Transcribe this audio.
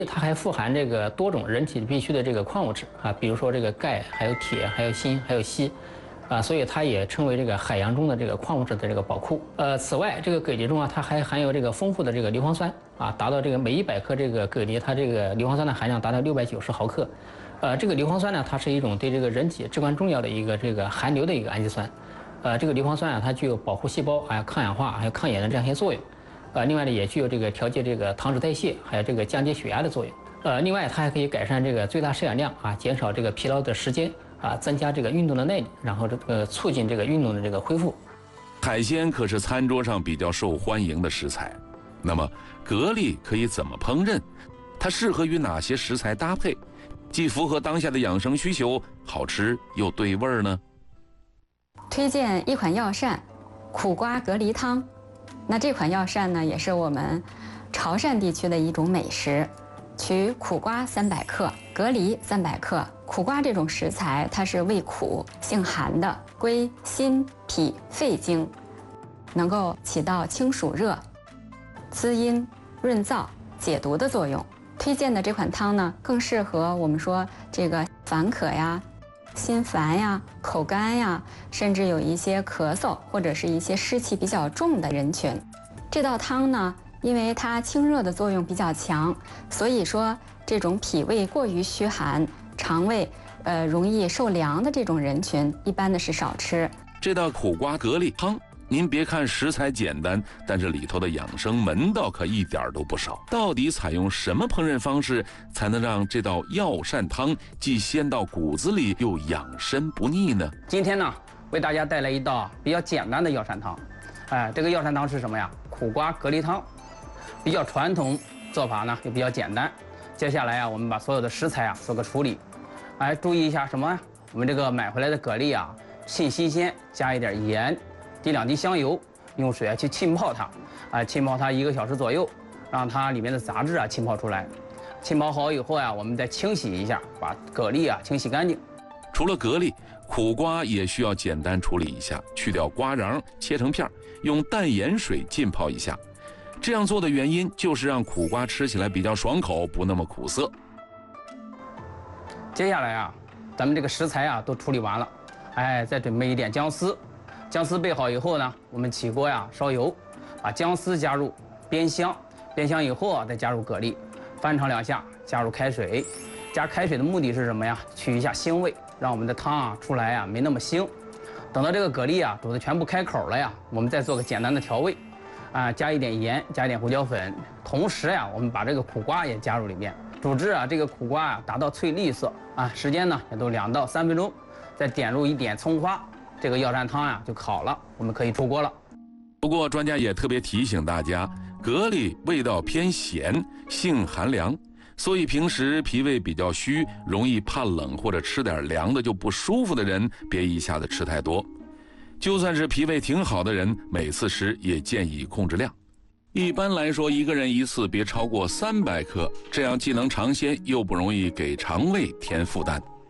它还富含这个多种人体必需的这个矿物质啊，比如说这个钙、还有铁、还有锌、还有硒，啊，所以它也称为这个海洋中的这个矿物质的这个宝库。此外，这个蛤蜊中啊，它还含有这个丰富的这个硫磺酸啊，达到这个每100克这个蛤蜊，它这个硫磺酸的含量达到690毫克。这个硫磺酸呢，它是一种对这个人体至关重要的一个这个含硫的一个氨基酸。这个硫磺酸啊，它具有保护细胞、还有抗氧化、还有抗炎的这样一些作用。另外呢，也具有这个调节这个糖脂代谢，还有这个降低血压的作用。另外它还可以改善这个最大摄氧量啊，减少这个疲劳的时间啊，增加这个运动的耐力，然后这个促进这个运动的这个恢复。 海鲜可是餐桌上比较受欢迎的食材，那么蛤蜊可以怎么烹饪？它适合于哪些食材搭配，既符合当下的养生需求，好吃又对味儿呢？ 推荐一款药膳，苦瓜蛤蜊汤。那这款药膳呢，也是我们潮汕地区的一种美食。取苦瓜300克，蛤蜊300克。苦瓜这种食材，它是味苦、性寒的，归心、脾、肺经，能够起到清暑热、滋阴、润燥、解毒的作用。推荐的这款汤呢，更适合我们说这个烦渴呀、心烦呀、口干呀，甚至有一些咳嗽或者是一些湿气比较重的人群。这道汤呢，因为它清热的作用比较强，所以说这种脾胃过于虚寒、肠胃容易受凉的这种人群，一般的是少吃。 这道苦瓜蛤蜊汤，您别看食材简单，但是里头的养生门道可一点都不少。到底采用什么烹饪方式，才能让这道药膳汤既鲜到骨子里，又养身不腻呢？ 今天呢，为大家带来一道比较简单的药膳汤。这个药膳汤是什么呀？苦瓜蛤蜊汤，比较传统，做法呢也比较简单。接下来啊，我们把所有的食材啊做个处理。注意一下什么呀？我们这个买回来的蛤蜊啊，趁新鲜，加一点盐，滴2滴香油，用水去浸泡它，浸泡它1个小时左右，让它里面的杂质啊浸泡出来。浸泡好以后啊，我们再清洗一下，把蛤蜊啊清洗干净。 除了蛤蜊，苦瓜也需要简单处理一下，去掉瓜瓤，切成片，用淡盐水浸泡一下。这样做的原因就是让苦瓜吃起来比较爽口，不那么苦涩。 接下来啊，咱们这个食材啊都处理完了，再准备一点姜丝。姜丝备好以后呢，我们起锅呀烧油，把姜丝加入，煸香。煸香以后啊，再加入蛤蜊，翻炒2下，加入开水。加开水的目的是什么呀？去一下腥味，让我们的汤啊出来啊没那么腥。等到这个蛤蜊啊煮的全部开口了呀，我们再做个简单的调味，加一点盐，加一点胡椒粉，同时呀，我们把这个苦瓜也加入里面，煮至啊这个苦瓜啊达到翠绿色时间呢也都2到3分钟，再点入一点葱花，这个药膳汤呀就好了，我们可以出锅了。 不过专家也特别提醒大家，蛤蜊味道偏咸，性寒凉。所以平时脾胃比较虚，容易怕冷或者吃点凉的就不舒服的人，别一下子吃太多。就算是脾胃挺好的人，每次吃也建议控制量。一般来说，一个人一次别超过300克，这样既能尝鲜，又不容易给肠胃添负担。